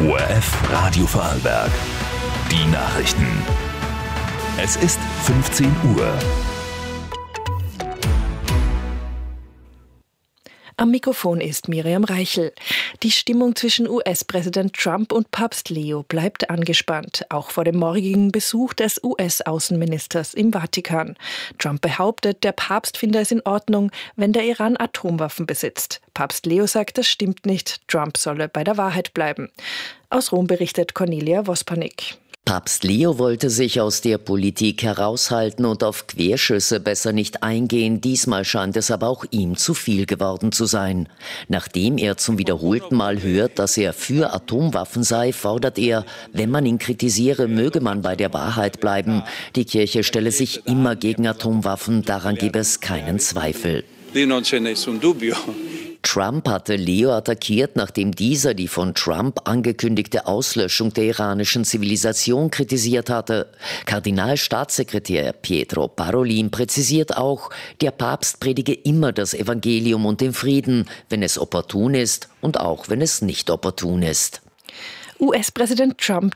ORF Radio Vorarlberg. Die Nachrichten. Es ist 15 Uhr. Am Mikrofon ist Miriam Reichel. Die Stimmung zwischen US-Präsident Trump und Papst Leo bleibt angespannt, auch vor dem morgigen Besuch des US-Außenministers im Vatikan. Trump behauptet, der Papst finde es in Ordnung, wenn der Iran Atomwaffen besitzt. Papst Leo sagt, das stimmt nicht. Trump solle bei der Wahrheit bleiben. Aus Rom berichtet Cornelia Wospanik. Papst Leo wollte sich aus der Politik heraushalten und auf Querschüsse besser nicht eingehen. Diesmal scheint es aber auch ihm zu viel geworden zu sein. Nachdem er zum wiederholten Mal hört, dass er für Atomwaffen sei, fordert er, wenn man ihn kritisiere, möge man bei der Wahrheit bleiben. Die Kirche stelle sich immer gegen Atomwaffen, daran gebe es keinen Zweifel. Trump hatte Leo attackiert, nachdem dieser die von Trump angekündigte Auslöschung der iranischen Zivilisation kritisiert hatte. Kardinalstaatssekretär Pietro Parolin präzisiert auch, der Papst predige immer das Evangelium und den Frieden, wenn es opportun ist und auch wenn es nicht opportun ist. US-Präsident Trump